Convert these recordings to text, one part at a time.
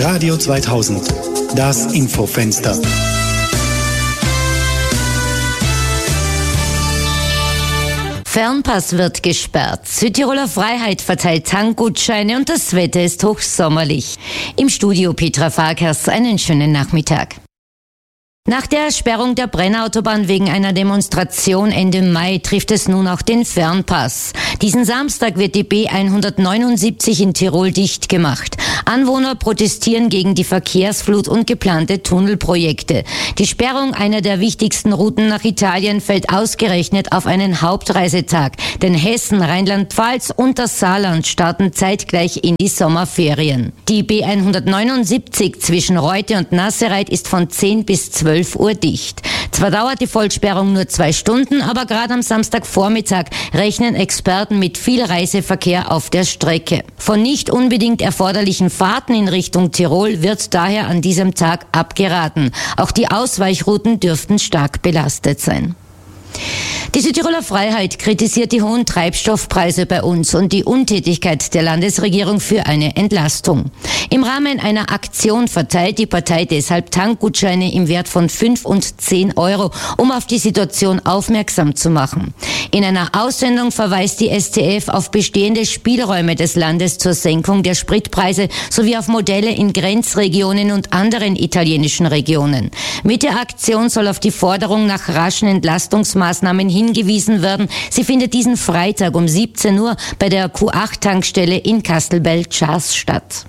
Radio 2000, das Infofenster. Fernpass wird gesperrt. Südtiroler Freiheit verteilt Tankgutscheine und das Wetter ist hochsommerlich. Im Studio Petra Farkas, einen schönen Nachmittag. Nach der Sperrung der Brennautobahn wegen einer Demonstration Ende Mai trifft es nun auch den Fernpass. Diesen Samstag wird die B179 in Tirol dicht gemacht. Anwohner protestieren gegen die Verkehrsflut und geplante Tunnelprojekte. Die Sperrung einer der wichtigsten Routen nach Italien fällt ausgerechnet auf einen Hauptreisetag, denn Hessen, Rheinland-Pfalz und das Saarland starten zeitgleich in die Sommerferien. Die B179 zwischen Reute und Nassereit ist von 10 bis 12 Uhr dicht. Zwar dauert die Vollsperrung nur 2 Stunden, aber gerade am Samstagvormittag rechnen Experten mit viel Reiseverkehr auf der Strecke. Von nicht unbedingt erforderlichen Fahrten in Richtung Tirol wird daher an diesem Tag abgeraten. Auch die Ausweichrouten dürften stark belastet sein. Die Südtiroler Freiheit kritisiert die hohen Treibstoffpreise bei uns und die Untätigkeit der Landesregierung für eine Entlastung. Im Rahmen einer Aktion verteilt die Partei deshalb Tankgutscheine im Wert von 5 und 10 Euro, um auf die Situation aufmerksam zu machen. In einer Aussendung verweist die STF auf bestehende Spielräume des Landes zur Senkung der Spritpreise sowie auf Modelle in Grenzregionen und anderen italienischen Regionen. Mit der Aktion soll auf die Forderung nach raschen Entlastungsmaßnahmen hingewiesen werden. Sie findet diesen Freitag um 17 Uhr bei der Q8-Tankstelle in Kastelbell-Chas statt.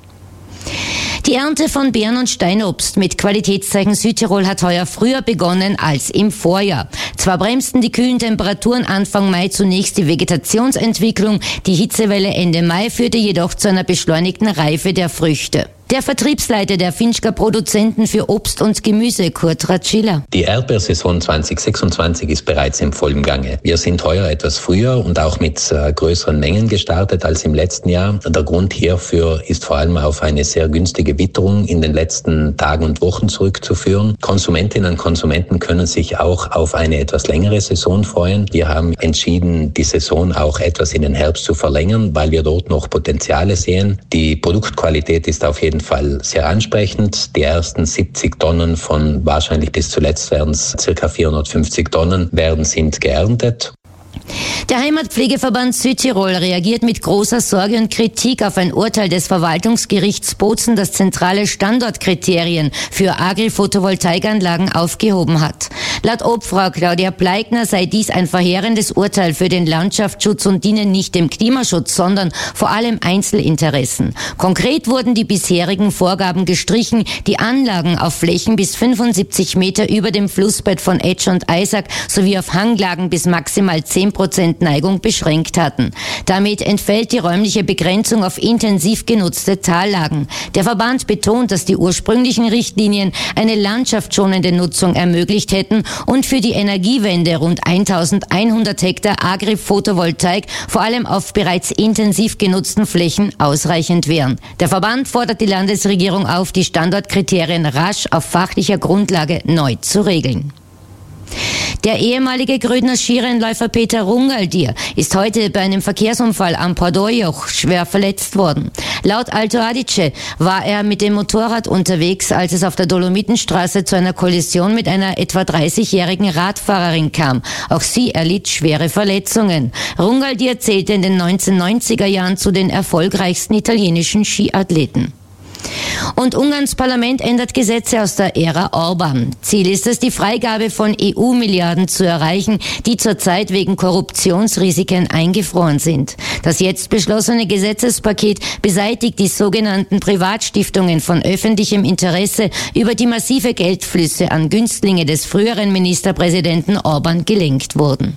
Die Ernte von Beeren und Steinobst mit Qualitätszeichen Südtirol hat heuer früher begonnen als im Vorjahr. Zwar bremsten die kühlen Temperaturen Anfang Mai zunächst die Vegetationsentwicklung, die Hitzewelle Ende Mai führte jedoch zu einer beschleunigten Reife der Früchte. Der Vertriebsleiter der Finchker Produzenten für Obst und Gemüse, Kurt Ratschiller. Die Erdbeersaison 2026 ist bereits im vollen Gange. Wir sind heuer etwas früher und auch mit größeren Mengen gestartet als im letzten Jahr. Der Grund hierfür ist vor allem auf eine sehr günstige Witterung in den letzten Tagen und Wochen zurückzuführen. Konsumentinnen und Konsumenten können sich auch auf eine etwas längere Saison freuen. Wir haben entschieden, die Saison auch etwas in den Herbst zu verlängern, weil wir dort noch Potenziale sehen. Die Produktqualität ist auf jeden Fall sehr ansprechend. Die ersten 70 Tonnen von wahrscheinlich bis zuletzt werden es ca. 450 Tonnen sind geerntet. Der Heimatpflegeverband Südtirol reagiert mit großer Sorge und Kritik auf ein Urteil des Verwaltungsgerichts Bozen, das zentrale Standortkriterien für Agri-Photovoltaikanlagen aufgehoben hat. Laut Obfrau Claudia Pleigner sei dies ein verheerendes Urteil für den Landschaftsschutz und diene nicht dem Klimaschutz, sondern vor allem Einzelinteressen. Konkret wurden die bisherigen Vorgaben gestrichen, die Anlagen auf Flächen bis 75 Meter über dem Flussbett von Etsch und Eisack sowie auf Hanglagen bis maximal 10% Neigung beschränkt hatten. Damit entfällt die räumliche Begrenzung auf intensiv genutzte Tallagen. Der Verband betont, dass die ursprünglichen Richtlinien eine landschaftsschonende Nutzung ermöglicht hätten und für die Energiewende rund 1100 Hektar Agri-Photovoltaik vor allem auf bereits intensiv genutzten Flächen ausreichend wären. Der Verband fordert die Landesregierung auf, die Standortkriterien rasch auf fachlicher Grundlage neu zu regeln. Der ehemalige Grödner Skirennläufer Peter Rungaldier ist heute bei einem Verkehrsunfall am Pordojok schwer verletzt worden. Laut Alto Adige war er mit dem Motorrad unterwegs, als es auf der Dolomitenstraße zu einer Kollision mit einer etwa 30-jährigen Radfahrerin kam. Auch sie erlitt schwere Verletzungen. Rungaldier zählte in den 1990er Jahren zu den erfolgreichsten italienischen Skiathleten. Und Ungarns Parlament ändert Gesetze aus der Ära Orban. Ziel ist es, die Freigabe von EU-Milliarden zu erreichen, die zurzeit wegen Korruptionsrisiken eingefroren sind. Das jetzt beschlossene Gesetzespaket beseitigt die sogenannten Privatstiftungen von öffentlichem Interesse, über die massive Geldflüsse an Günstlinge des früheren Ministerpräsidenten Orban gelenkt wurden.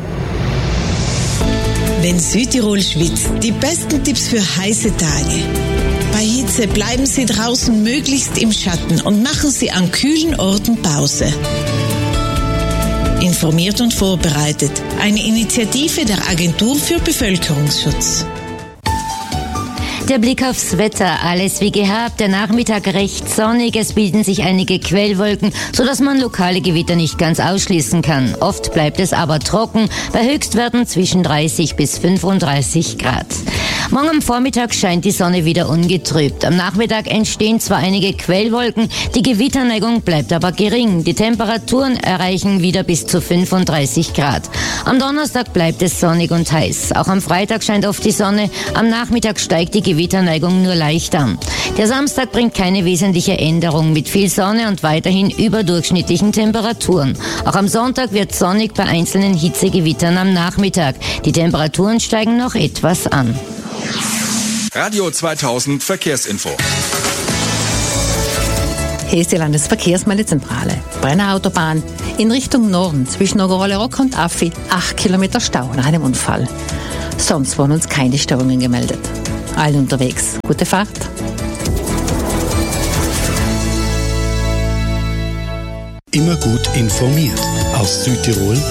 Wenn Südtirol schwitzt, die besten Tipps für heiße Tage. Bei Hitze bleiben Sie draußen möglichst im Schatten und machen Sie an kühlen Orten Pause. Informiert und vorbereitet. Eine Initiative der Agentur für Bevölkerungsschutz. Der Blick aufs Wetter, alles wie gehabt, der Nachmittag recht sonnig, es bilden sich einige Quellwolken, sodass man lokale Gewitter nicht ganz ausschließen kann. Oft bleibt es aber trocken, bei Höchstwerten zwischen 30 bis 35 Grad. Morgen am Vormittag scheint die Sonne wieder ungetrübt. Am Nachmittag entstehen zwar einige Quellwolken, die Gewitterneigung bleibt aber gering. Die Temperaturen erreichen wieder bis zu 35 Grad. Am Donnerstag bleibt es sonnig und heiß. Auch am Freitag scheint oft die Sonne, am Nachmittag steigt die Gewitterneigung nur leicht an. Der Samstag bringt keine wesentliche Änderung mit viel Sonne und weiterhin überdurchschnittlichen Temperaturen. Auch am Sonntag wird sonnig bei einzelnen Hitzegewittern am Nachmittag. Die Temperaturen steigen noch etwas an. Radio 2000 Verkehrsinfo. Hier ist die Landesverkehrsmeldezentrale. Brenner Autobahn in Richtung Norden zwischen Ogerole-Rock und Affi 8 Kilometer Stau nach einem Unfall. Sonst wurden uns keine Störungen gemeldet. Allen unterwegs. Gute Fahrt. Immer gut informiert. Aus Südtirol